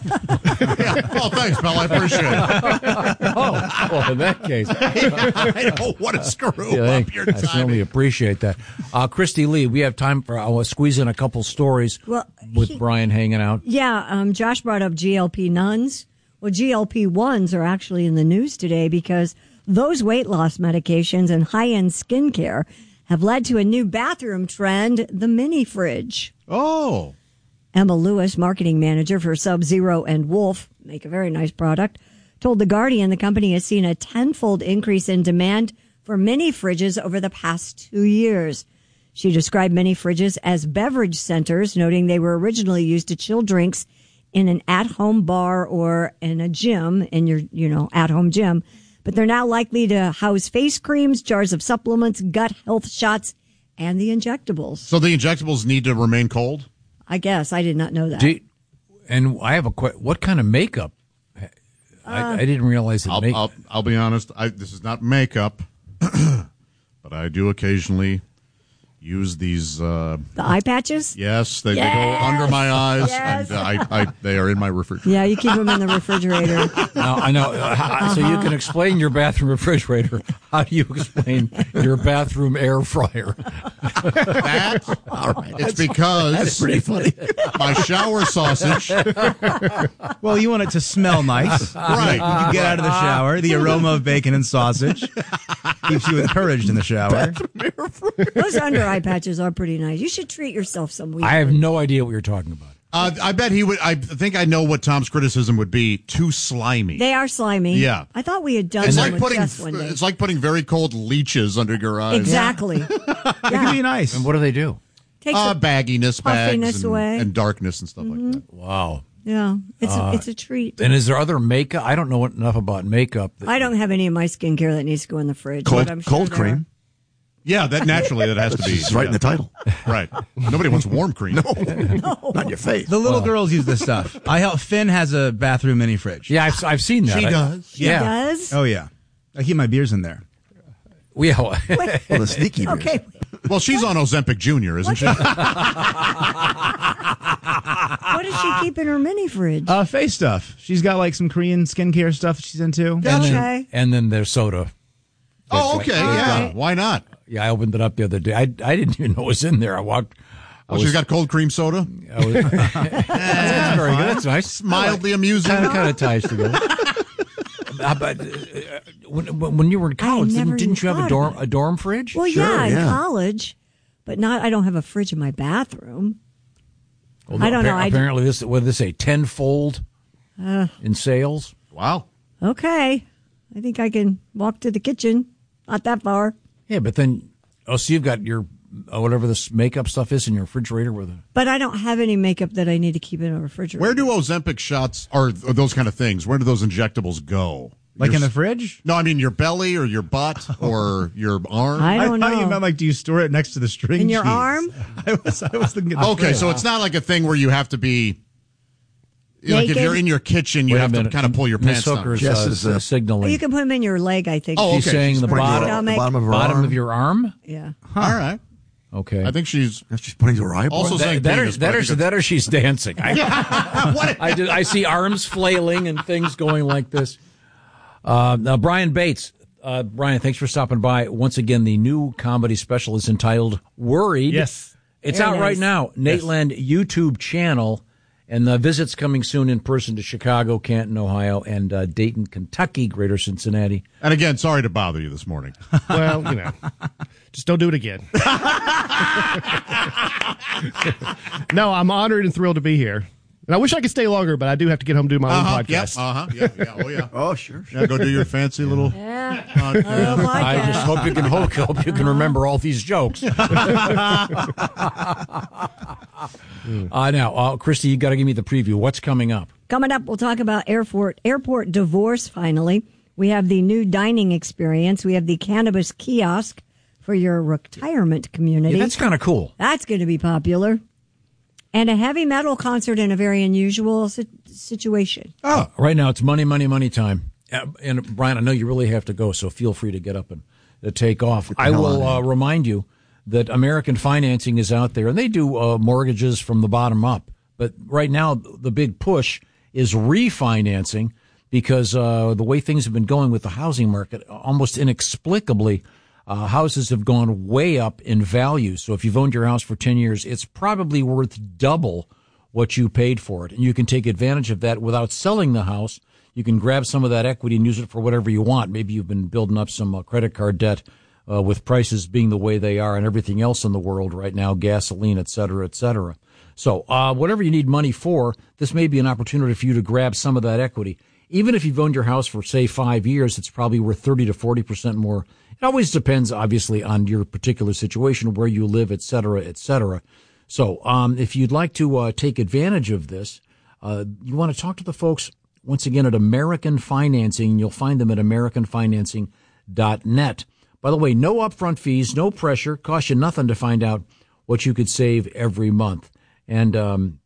Oh, thanks, pal. I appreciate it. Oh, well, in that case. I don't want to screw up your I timing. certainly appreciate that. Christy Lee, we have time for, I'll squeeze in a couple stories with Brian hanging out. Yeah, Josh brought up GLP nuns. Well, GLP-1s are actually in the news today because those weight loss medications and high-end skincare have led to a new bathroom trend, the mini fridge. Oh. Emma Lewis, marketing manager for Sub-Zero and Wolf, make a very nice product, told The Guardian the company has seen a tenfold increase in demand for mini fridges over the past 2 years. She described mini fridges as beverage centers, noting they were originally used to chill drinks in an at-home bar or in a gym, in your, at-home gym. But they're now likely to house face creams, jars of supplements, gut health shots, and the injectables. So the injectables need to remain cold? I guess. I did not know that. And I have a question. What kind of makeup? I didn't realize that. I'll be honest. This is not makeup, but I do occasionally use these. The eye patches? Yes, they go under my eyes, and they are in my refrigerator. Yeah, you keep them in the refrigerator. Now, I know. So you can explain your bathroom refrigerator. How do you explain your bathroom air fryer? All right. It's because that's pretty funny. My shower sausage. Well, you want it to smell nice. Right. You get out of the shower, the aroma of bacon and sausage keeps you encouraged in the shower. Those under eye patches are pretty nice. You should treat yourself some week. I have no idea what you're talking about. I bet he would. I think I know what Tom's criticism would be. Too slimy. They are slimy. Yeah. I thought we had done It's one like with putting Jess one day. it's like putting very cold leeches under your eyes. Exactly. It can be nice. And what do? Takes the Bagginess, puffiness bags, away. and darkness and stuff like that. Wow. Yeah, it's a treat. And is there other makeup? I don't know enough about makeup. I don't have any of my skincare that needs to go in the fridge. but I'm sure Cold there cream. are. Yeah, that naturally that has to be. It's right in the title. Right. Nobody wants warm cream. No, not your face. The little girls use this stuff. Finn has a bathroom mini fridge. Yeah, I've seen that. She does. Yeah. She does? Oh, yeah. I keep my beers in there. Well, the sneaky beers. Okay. Well, she's on Ozempic Jr., isn't she? What does she keep in her mini fridge? Face stuff. She's got like some Korean skincare stuff she's into. Okay. and then there's soda. Oh, okay. Yeah. right. Why not? Yeah, I opened it up the other day. I didn't even know it was in there. I walked. Oh, she's got cold cream soda? That's very good. That's nice. Mildly amusing. Kind of ties together. But when you were in college, never didn't you have even thought a dorm fridge? Well, yeah, in college, but I don't have a fridge in my bathroom. Well, I don't know. Apparently, this a tenfold in sales. Wow. Okay. I think I can walk to the kitchen. Not that far. Yeah, but then, so you've got your whatever this makeup stuff is in your refrigerator with a. But I don't have any makeup that I need to keep in a refrigerator. Where do Ozempic shots or those kind of things? Where do those injectables go? Like in the fridge? No, I mean your belly or your butt or your arm. I don't thought know. you meant like, do you store it next to the string In your cheese? arm? I was thinking. Okay, so it's not like a thing where you have to be. Like if Naked? you're in your kitchen, you Wait a have to minute. kind of pull your Miss pants down. Hooker's Jess is, signaling. You can put them in your leg, I think. Oh, She's okay. saying She's the putting bottom, it on the bottom of her bottom arm. of your arm. Yeah. All right. Okay. I think she's putting her eyeball. also saying penis, but I think that or she's dancing. I see arms flailing and things going like this. Now, Brian Bates. Brian, thanks for stopping by. Once again, the new comedy special is entitled Worried. Yes. It's Very out right nice. now. Nateland YouTube channel. And the visit's coming soon in person to Chicago, Canton, Ohio, and Dayton, Kentucky, Greater Cincinnati. And again, sorry to bother you this morning. Well, just don't do it again. No, I'm honored and thrilled to be here. And I wish I could stay longer, but I do have to get home and do my own podcast. Yep. Yeah. Oh, yeah. Oh, sure. Yeah, go do your fancy little. Yeah. podcast. I just hope you can remember all these jokes. Now, Christy, you got to give me the preview. What's coming up? Coming up, we'll talk about airport divorce, finally. We have the new dining experience. We have the cannabis kiosk for your retirement community. Yeah, that's kind of cool. That's going to be popular. And a heavy metal concert in a very unusual situation. Oh, right now it's money time. And Brian, I know you really have to go, so feel free to get up and take off. I will remind you that American Financing is out there, and they do mortgages from the bottom up. But right now, the big push is refinancing because the way things have been going with the housing market, almost inexplicably, houses have gone way up in value. So if you've owned your house for 10 years, it's probably worth double what you paid for it. And you can take advantage of that without selling the house. You can grab some of that equity and use it for whatever you want. Maybe you've been building up some credit card debt with prices being the way they are and everything else in the world right now, gasoline, et cetera, et cetera. So whatever you need money for, this may be an opportunity for you to grab some of that equity. Even if you've owned your house for, say, 5 years, it's probably worth 30 to 40% more. It always depends, obviously, on your particular situation, where you live, et cetera, et cetera. So if you'd like to take advantage of this, you want to talk to the folks, once again, at American Financing. You'll find them at americanfinancing.net. By the way, no upfront fees, no pressure, cost you nothing to find out what you could save every month. And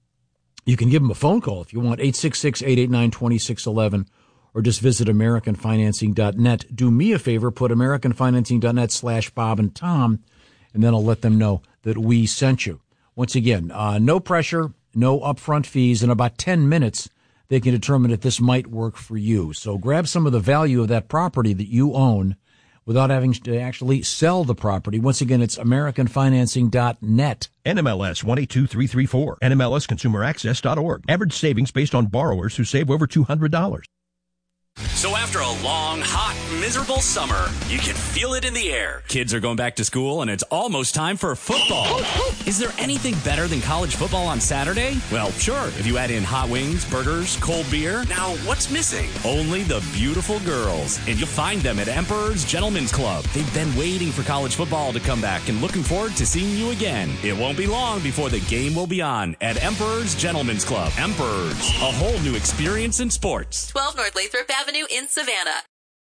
you can give them a phone call if you want, 866-889-2611, or just visit americanfinancing.net. Do me a favor, put americanfinancing.net/Bob and Tom, and then I'll let them know that we sent you. Once again, no pressure, no upfront fees. In about 10 minutes, they can determine if this might work for you. So grab some of the value of that property that you own without having to actually sell the property. Once again, it's americanfinancing.net. NMLS 122334, NMLSconsumeraccess.org. Average savings based on borrowers who save over $200. So after a long, hot, miserable summer, you can feel it in the air. Kids are going back to school, and it's almost time for football. Is there anything better than college football on Saturday? Well, sure, if you add in hot wings, burgers, cold beer. Now, what's missing? Only the beautiful girls. And you'll find them at Emperor's Gentlemen's Club. They've been waiting for college football to come back and looking forward to seeing you again. It won't be long before the game will be on at Emperor's Gentlemen's Club. Emperor's, a whole new experience in sports. 12 North Lathrop Avenue in Savannah.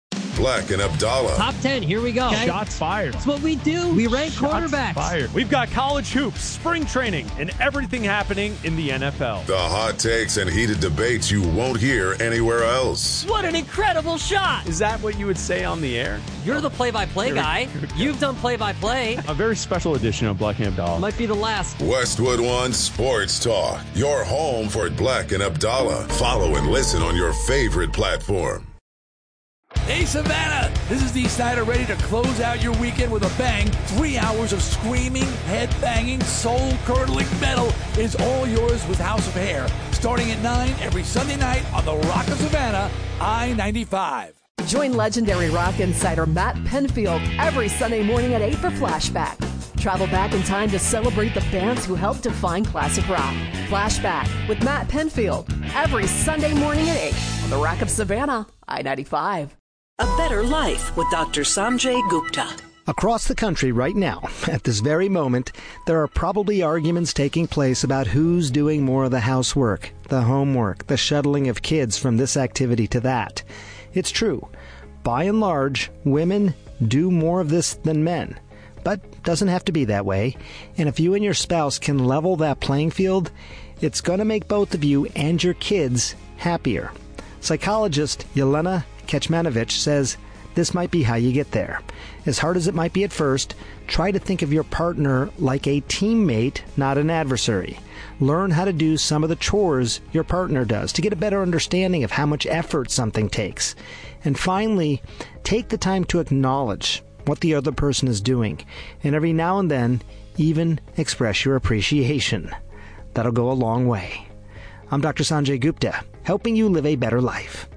Black and Abdallah. Top 10, here we go. Okay. Shots fired. That's what we do. We rank quarterbacks. Fired. We've got college hoops, spring training, and everything happening in the NFL. The hot takes and heated debates you won't hear anywhere else. What an incredible shot. Is that what you would say on the air? You're the play-by-play guy. You've done play-by-play. A very special edition of Black and Abdallah. Might be the last. Westwood One Sports Talk. Your home for Black and Abdallah. Follow and listen on your favorite platform. Hey, Savannah! This is Dee Snider ready to close out your weekend with a bang. 3 hours of screaming, head-banging, soul-curdling metal is all yours with House of Hair. Starting at 9 every Sunday night on the Rock of Savannah, I-95. Join legendary rock insider Matt Penfield every Sunday morning at 8 for Flashback. Travel back in time to celebrate the bands who helped define classic rock. Flashback with Matt Penfield every Sunday morning at 8 on the Rock of Savannah, I-95. A Better Life with Dr. Sanjay Gupta. Across the country right now, at this very moment, there are probably arguments taking place about who's doing more of the housework, the homework, the shuttling of kids from this activity to that. It's true. By and large, women do more of this than men. But doesn't have to be that way. And if you and your spouse can level that playing field, it's going to make both of you and your kids happier. Psychologist Yelena Kecmanovic says this might be how you get there. As hard as it might be at first, try to think of your partner like a teammate, not an adversary. Learn how to do some of the chores your partner does to get a better understanding of how much effort something takes. And finally, take the time to acknowledge what the other person is doing, and every now and then, even express your appreciation. That'll go a long way. I'm Dr. Sanjay Gupta, helping you live a better life.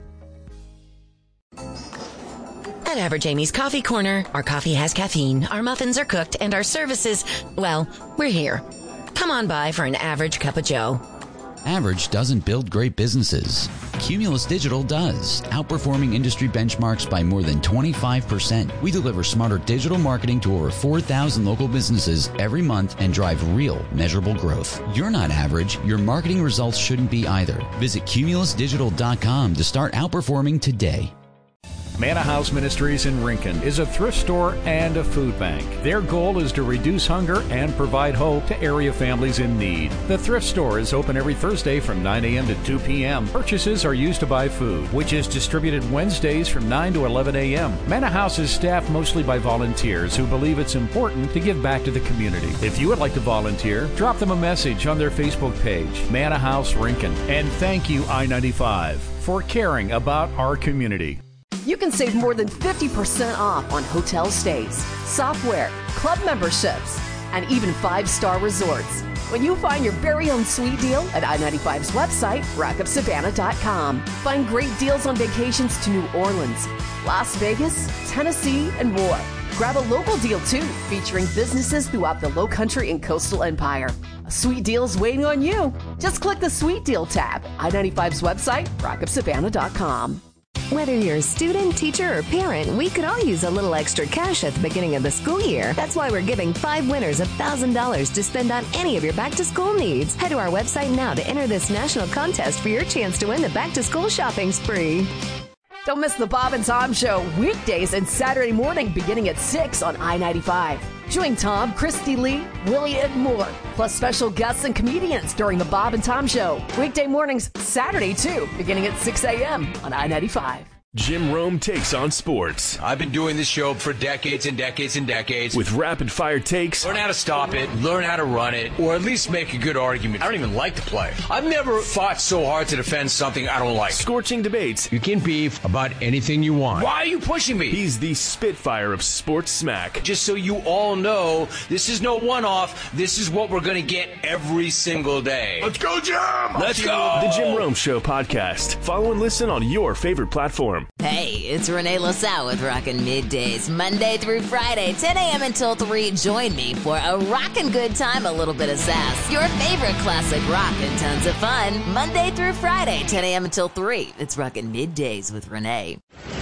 At Average Amy's Coffee Corner, our coffee has caffeine, our muffins are cooked, and our services, well, we're here. Come on by for an average cup of joe. Average doesn't build great businesses. Cumulus Digital does, outperforming industry benchmarks by more than 25%. We deliver smarter digital marketing to over 4,000 local businesses every month and drive real, measurable growth. You're not average. Your marketing results shouldn't be either. Visit cumulusdigital.com to start outperforming today. Manna House Ministries in Rincon is a thrift store and a food bank. Their goal is to reduce hunger and provide hope to area families in need. The thrift store is open every Thursday from 9 a.m. to 2 p.m. Purchases are used to buy food, which is distributed Wednesdays from 9 to 11 a.m. Manna House is staffed mostly by volunteers who believe it's important to give back to the community. If you would like to volunteer, drop them a message on their Facebook page, Manna House Rincon. And thank you, I-95, for caring about our community. You can save more than 50% off on hotel stays, software, club memberships, and even 5-star resorts when you find your very own sweet deal at I-95's website, rockofsavannah.com. Find great deals on vacations to New Orleans, Las Vegas, Tennessee, and more. Grab a local deal, too, featuring businesses throughout the Lowcountry and Coastal Empire. A sweet deal's waiting on you. Just click the Sweet Deal tab. I-95's website, rockofsavannah.com. Whether you're a student, teacher, or parent, we could all use a little extra cash at the beginning of the school year. That's why we're giving 5 winners $1,000 to spend on any of your back-to-school needs. Head to our website now to enter this national contest for your chance to win the back-to-school shopping spree. Don't miss the Bob and Tom Show weekdays and Saturday morning beginning at 6 on I-95. Join Tom, Christy Lee, Willie, and more, plus special guests and comedians during the Bob and Tom Show. Weekday mornings, Saturday too, beginning at 6 a.m. on I-95. Jim Rome takes on sports. I've been doing this show for decades and decades and decades. With rapid-fire takes. Learn how to stop it, learn how to run it, or at least make a good argument. I don't even like to play. I've never fought so hard to defend something I don't like. Scorching debates. You can beef about anything you want. Why are you pushing me? He's the Spitfire of sports smack. Just so you all know, this is no one-off. This is what we're going to get every single day. Let's go, Jim! Let's go! The Jim Rome Show podcast. Follow and listen on your favorite platform. Hey, it's Renee LaSalle with Rockin' Middays, Monday through Friday, 10 a.m. until 3. Join me for a rockin' good time, a little bit of sass, your favorite classic rock, and tons of fun. Monday through Friday, 10 a.m. until 3. It's Rockin' Middays with Renee.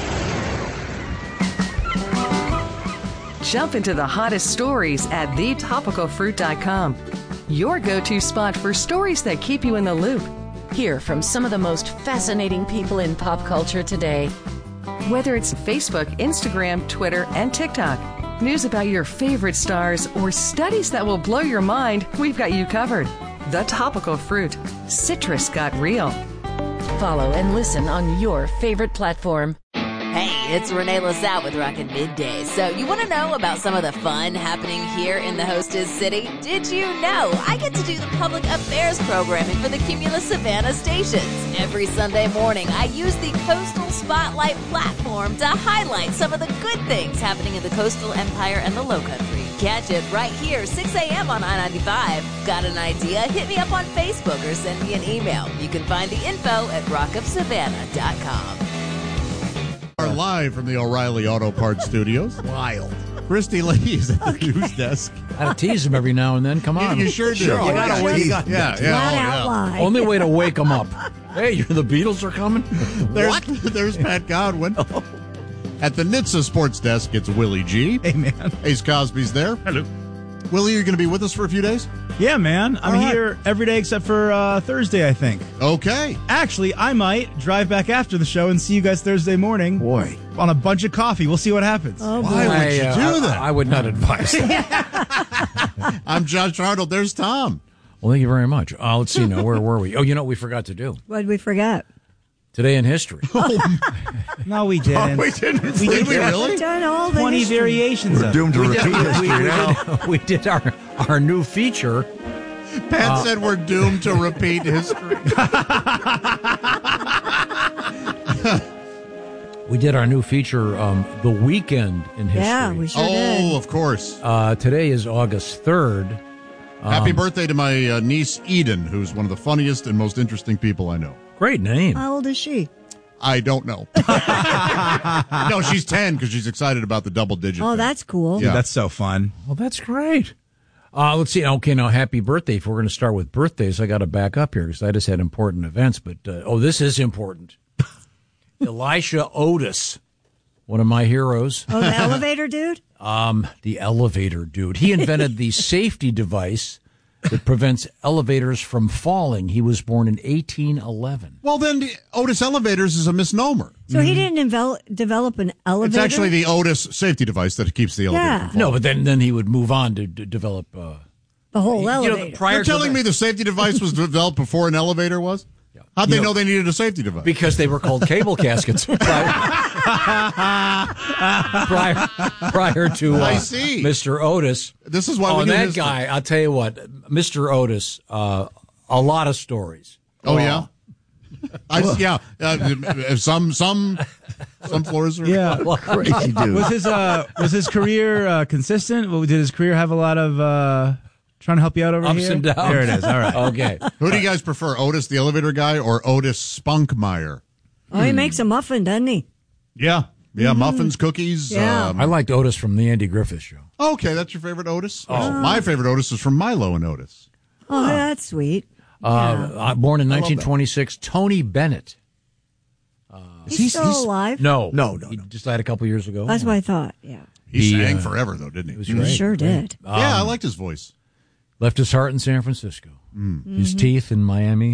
Jump into the hottest stories at thetopicalfruit.com. Your go-to spot for stories that keep you in the loop. Hear from some of the most fascinating people in pop culture today. Whether it's Facebook, Instagram, Twitter, and TikTok, news about your favorite stars, or studies that will blow your mind, we've got you covered. The Topical Fruit. Citrus got real. Follow and listen on your favorite platform. Hey, it's Renee Lazat with Rockin' Middays. So you want to know about some of the fun happening here in the hostess city? Did you know I get to do the public affairs programming for the Cumulus Savannah stations? Every Sunday morning, I use the Coastal Spotlight platform to highlight some of the good things happening in the coastal empire and the Lowcountry. Catch it right here, 6 a.m. on I-95. Got an idea? Hit me up on Facebook or send me an email. You can find the info at rockofsavannah.com. Are live from the O'Reilly Auto Parts Studios. Wild. Christy Lee is at the news desk. I gotta tease him every now and then. Come on. You sure do. Sure. You gotta wake up. Yeah. Only way to wake them up. Hey, the Beatles are coming? There's Pat Godwin. At the NHTSA Sports Desk, it's Willie G. Hey, man. Ace Cosby's there. Hello. Willie, you're going to be with us for a few days? Yeah, man. I'm here every day except for Thursday, I think. Okay. Actually, I might drive back after the show and see you guys Thursday morning. Boy. On a bunch of coffee. We'll see what happens. Oh, why would you do that? I would not advise that. I'm Josh Arnold. There's Tom. Well, thank you very much. Let's see now. Where were we? Oh, you know what we forgot to do? What did we forget? Today in history. No, we didn't. We didn't. Did we really? We've done all the 20 history. variations of it. Doomed to repeat history now. We did our new feature. Pat said we're doomed to repeat history. We did our new feature, The Weekend in History. Yeah, we sure did. Oh, of course. Today is August 3rd. Happy birthday to my niece, Eden, who's one of the funniest and most interesting people I know. Great name. How old is she? I don't know. No, she's 10 because she's excited about the double digit. Oh, thing. that's cool. Yeah. That's so fun. Well, that's great. Let's see. Okay, now, happy birthday. If we're going to start with birthdays, I got to back up here because I just had important events. But, this is important. Elisha Otis, one of my heroes. Oh, the elevator dude? The elevator dude. He invented the safety device that prevents elevators from falling. He was born in 1811. Well, then Otis Elevators is a misnomer. So he didn't develop an elevator? It's actually the Otis safety device that keeps the elevator from falling. No, but then he would move on to develop... the whole elevator. You're telling me the safety device was developed before an elevator was? How'd they know they needed a safety device? Because they were called cable caskets prior to I see. Mr. Otis. This is why we do that history. guy, I'll tell you what, Mr. Otis, a lot of stories. Oh, yeah? Some floors are crazy dude. Was his career consistent? Did his career have a lot of trying to help you out over Ups here? and downs. There it is. All right. Okay. Who do you guys prefer, Otis the elevator guy or Otis Spunkmeyer? Oh, he makes a muffin, doesn't he? Yeah. Yeah, muffins, cookies. Yeah. I liked Otis from the Andy Griffith Show. Okay, that's your favorite Otis? Oh. My favorite Otis is from Milo and Otis. Oh, that's sweet. Born in 1926, Tony Bennett. He's still alive? No. He just died a couple years ago. That's what I thought, yeah. He sang forever, though, didn't he? Was He great. sure did. Yeah, I liked his voice. Left his heart in San Francisco. His teeth in Miami.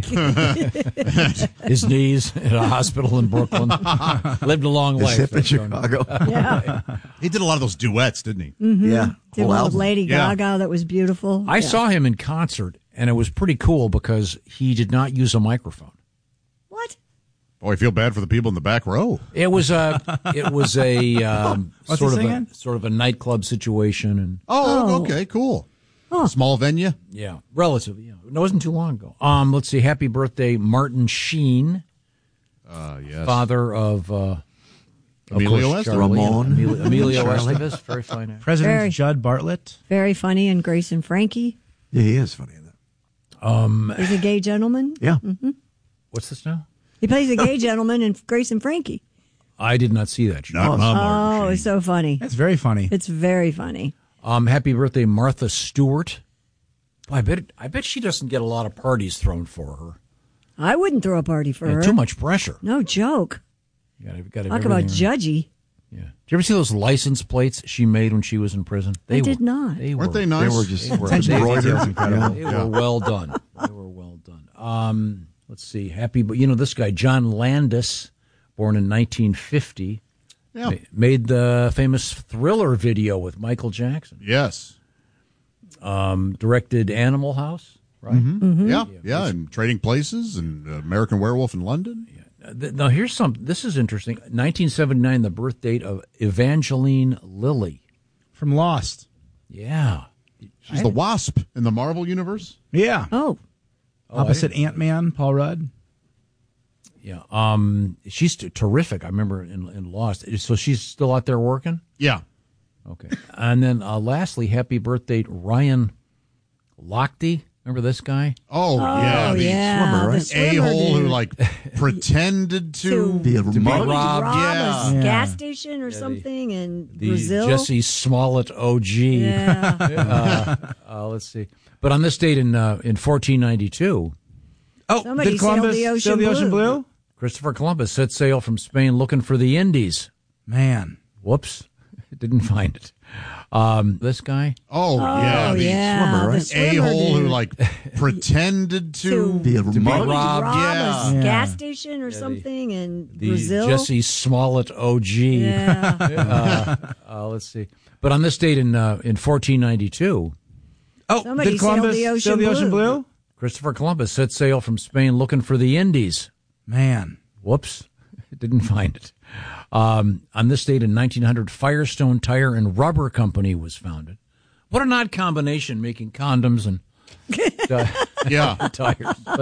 His knees in a hospital in Brooklyn. Lived a long life. Hip in Chicago. Yeah. He did a lot of those duets, didn't he? Mm-hmm. Yeah. Did Whole one with album. Lady Yeah. Gaga that was beautiful. I saw him in concert, and it was pretty cool because he did not use a microphone. What? Boy, I feel bad for the people in the back row. It was a What's he singing? sort of a nightclub situation, and Okay, cool. Small venue? yeah, relatively. Yeah, it wasn't too long ago. Let's see. Happy birthday, Martin Sheen, Yes. father of Emilio course, Estevez. Charlie, Ramon. Emilio Charlie. Estevez, very fine actor. President Very. Judd Bartlett. Very funny in Grace and Frankie. Yeah, he is funny in that. He's a gay gentleman. Yeah. What's this now? He plays a gay gentleman in Grace and Frankie. I did not see that show. Not my Oh, Martin it's so funny. That's very funny. It's very funny. Happy birthday, Martha Stewart. I bet she doesn't get a lot of parties thrown for her. I wouldn't throw a party for her. Too much pressure. No joke. You gotta Talk about judgy. Yeah. Did you ever see those license plates she made when she was in prison? I did not. Weren't they nice? They were just embroidered. incredible. They were well done. They were well done. Let's see. This guy, John Landis, born in 1950. Yeah. Made the famous Thriller video with Michael Jackson. Yes. Directed Animal House, right? Yeah, and Trading Places and American Werewolf in London. Now, here's this is interesting. 1979, the birth date of Evangeline Lilly. From Lost. Yeah. She's the Wasp in the Marvel Universe? Yeah. Oh. Opposite Ant-Man, Paul Rudd. Yeah. She's terrific. I remember in Lost. So she's still out there working? Yeah. Okay. And then lastly, happy birthday, Ryan Lochte. Remember this guy? Oh yeah, the swimmer, right? The a-hole who pretended to be robbed. Rob a gas station or something in Brazil. Jesse Smollett OG. Yeah. Let's see. But on this date in 1492. Somebody did Columbus sail the ocean blue? Christopher Columbus set sail from Spain looking for the Indies. Man. Whoops. Didn't find it. This guy? Oh yeah, the swimmer, right? The a-hole who pretended to be robbed. Rob a gas station or something in Brazil. Jesse Smollett OG. Yeah. Let's see. But on this date in 1492. Somebody did Columbus sail the ocean blue? Christopher Columbus set sail from Spain looking for the Indies. Man. Whoops. Didn't find it. On this date in 1900, Firestone Tire and Rubber Company was founded. What an odd combination, making condoms and tires.